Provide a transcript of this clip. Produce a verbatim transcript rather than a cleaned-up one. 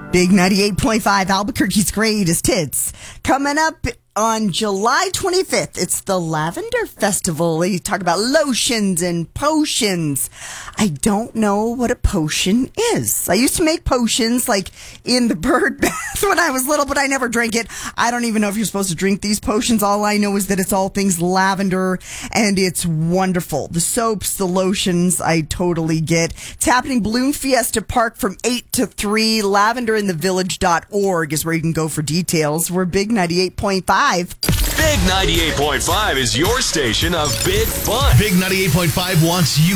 Big ninety-eight point five, Albuquerque's greatest hits. Coming up on July twenty-fifth, it's the Lavender Festival. They talk about lotions and potions. I don't know what a potion is. I used to make potions like in the bird bath when I was little, but I never drank it. I don't even know if you're supposed to drink these potions. All I know is that it's all things lavender, and it's wonderful. The soaps, the lotions, I totally get. It's happening Balloon Fiesta Park from eight to three. lavender in the village dot org is where you can go for details. We're Big ninety-eight point five. Big ninety-eight point five is your station of big fun. Big ninety-eight point five wants you